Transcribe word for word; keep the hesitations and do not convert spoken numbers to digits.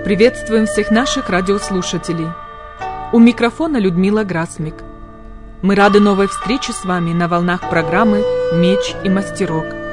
Приветствуем всех наших радиослушателей. У микрофона Людмила Грасмик. Мы рады новой встрече с вами на волнах программы «Меч и мастерок».